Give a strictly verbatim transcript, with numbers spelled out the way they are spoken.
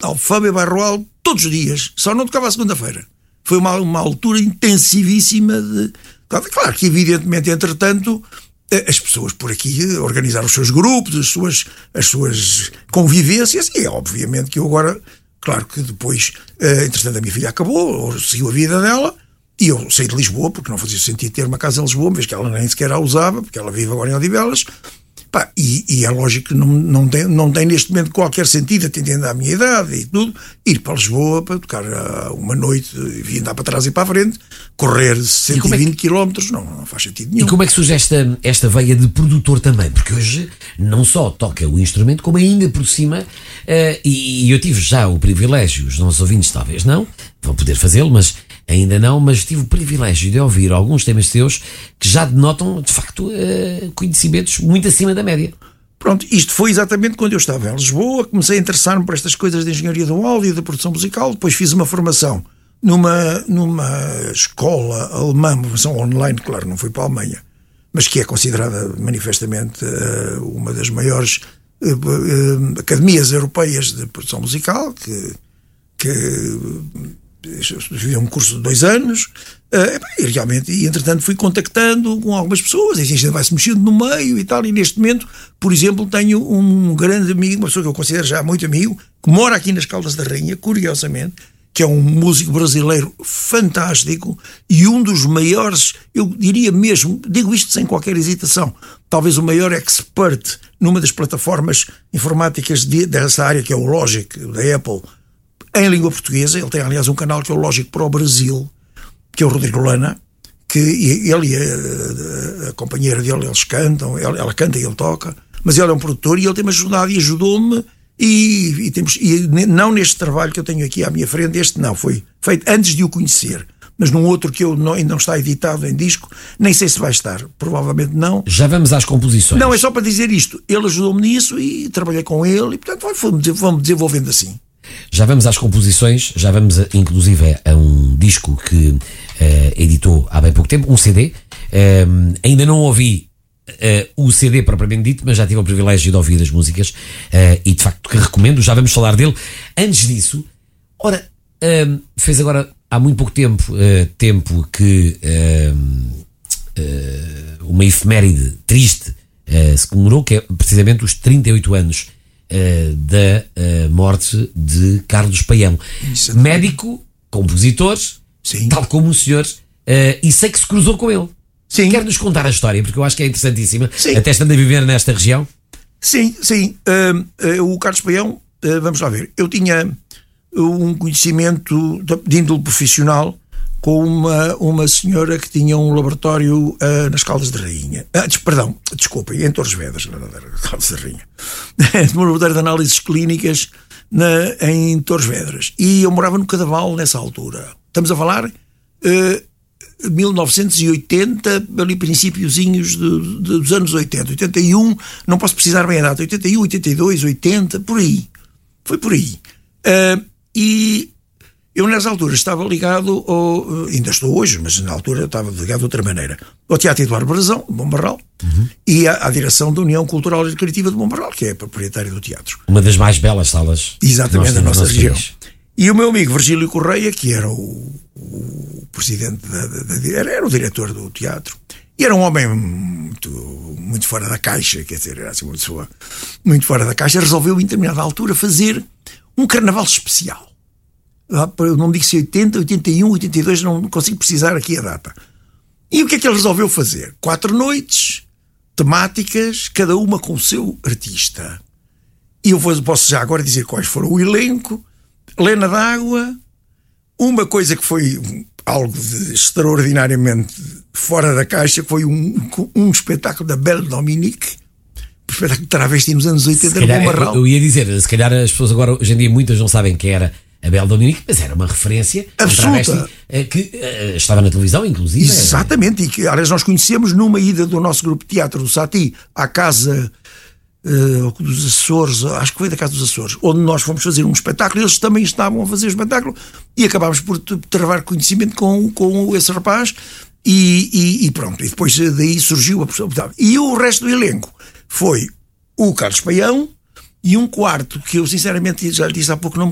Alfama e Bairro Alto, todos os dias, só não tocava à segunda-feira. Foi uma, uma altura intensivíssima de... Claro que, evidentemente, entretanto, as pessoas por aqui organizaram os seus grupos, as suas, as suas convivências, e é obviamente que eu agora, claro que depois, entretanto, a minha filha acabou, seguiu a vida dela, e eu saí de Lisboa, porque não fazia sentido ter uma casa em Lisboa, uma vez que ela nem sequer a usava, porque ela vive agora em Odivelas. Pá, e, e é lógico que não, não, tem, não tem neste momento qualquer sentido, atendendo à minha idade e tudo, ir para Lisboa para tocar uma noite e andar para trás e para a frente, correr cento e vinte quilómetros, não, não faz sentido nenhum. E como é que surge esta, esta veia de produtor também? Porque hoje não só toca o instrumento, como ainda por cima, uh, e, e eu tive já o privilégio, os nossos ouvintes talvez não, vão poder fazê-lo, mas ainda não, mas tive o privilégio de ouvir alguns temas teus que já denotam, de facto, uh, conhecimentos muito acima da média. Pronto, isto foi exatamente quando eu estava em Lisboa, comecei a interessar-me por estas coisas de engenharia do áudio e da produção musical, depois fiz uma formação numa, numa escola alemã, uma formação online, claro, não fui para a Alemanha, mas que é considerada manifestamente uh, uma das maiores uh, uh, academias europeias de produção musical, que... que fiz um curso de dois anos uh, e realmente, e entretanto fui contactando com algumas pessoas, e a gente vai-se mexendo no meio e tal, e neste momento, por exemplo, tenho um grande amigo, uma pessoa que eu considero já muito amigo, que mora aqui nas Caldas da Rainha, curiosamente, que é um músico brasileiro fantástico e um dos maiores, eu diria mesmo, digo isto sem qualquer hesitação, talvez o maior expert numa das plataformas informáticas de, dessa área, que é o Logic, da Apple, em língua portuguesa. Ele tem, aliás, um canal que é o Logic para o Brasil, que é o Rodrigo Lana, que ele e a, a companheira dele, eles cantam, ela, ela canta e ele toca, mas ele é um produtor e ele tem-me ajudado e ajudou-me, e, e, temos, e não neste trabalho que eu tenho aqui à minha frente, este não, foi feito antes de o conhecer, mas num outro que eu não, ainda não está editado em disco, nem sei se vai estar, provavelmente não. Já vamos às composições. Não, é só para dizer isto, ele ajudou-me nisso e trabalhei com ele, e portanto vamos desenvolvendo assim. Já vamos às composições, já vamos a, inclusive a um disco que uh, editou há bem pouco tempo, um C D. Uh, ainda não ouvi uh, o C D propriamente dito, mas já tive o privilégio de ouvir as músicas uh, e de facto que recomendo, já vamos falar dele. Antes disso, ora, uh, fez agora há muito pouco tempo, uh, tempo que uh, uh, uma efeméride triste uh, se comemorou, que é precisamente os trinta e oito anos Uh, da uh, morte de Carlos Paião. Isso. Médico, compositor, sim, tal como o senhor, uh, e sei que se cruzou com ele. Sim. Quer-nos contar a história, porque eu acho que é interessantíssima, sim, até estando a viver nesta região. Sim, sim. Uh, uh, o Carlos Paião, uh, vamos lá ver, eu tinha um conhecimento de índole profissional com uma, uma senhora que tinha um laboratório uh, nas Caldas da Rainha. Ah, des, perdão, desculpem, em Torres Vedras, não era Caldas da Rainha. Um laboratório de análises clínicas na, em Torres Vedras. E eu morava no Cadaval nessa altura. Estamos a falar uh, mil novecentos e oitenta, ali princípiozinhos de, de, dos anos oitenta, oitenta e um, não posso precisar bem a data, oitenta e um, oitenta e dois, oitenta, por aí. Foi por aí. Uh, e eu, nessa altura, estava ligado, ao, ainda estou hoje, mas na altura estava ligado de outra maneira, ao Teatro Eduardo Brazão, de Bom Barral, uhum, e à, à direção da União Cultural e Recreativa de Bom Barral, que é a proprietária do teatro. Uma das mais belas salas. Exatamente, da nossa região. País. E o meu amigo Virgílio Correia, que era o, o presidente, da, da, da, era, era o diretor do teatro, e era um homem muito, muito fora da caixa, quer dizer, era assim uma pessoa muito fora da caixa, resolveu, em determinada altura, fazer um carnaval especial. Eu não digo se oitenta, oitenta e um, oitenta e dois, não consigo precisar aqui a data. E o que é que ele resolveu fazer? Quatro noites temáticas, cada uma com o seu artista. E eu posso já agora dizer quais foram o elenco. Lena D'Água, uma coisa que foi algo de extraordinariamente fora da caixa, que foi um, um espetáculo da Belle Dominique, um espetáculo de travesti nos anos oitenta, no Bom Barral. Eu ia dizer, se calhar as pessoas agora, hoje em dia, muitas não sabem que era a Belle Dominique, mas era uma referência absoluta, um que uh, estava na televisão, inclusive. Exatamente, e que, aliás, nós conhecemos numa ida do nosso grupo de teatro do Sati à casa uh, dos Açores, acho que foi da Casa dos Açores, onde nós fomos fazer um espetáculo, eles também estavam a fazer o espetáculo, e acabámos por travar conhecimento com, com esse rapaz, e, e, e pronto, e depois daí surgiu a possibilidade. E o resto do elenco foi o Carlos Paião, e um quarto, que eu sinceramente já lhe disse há pouco, não me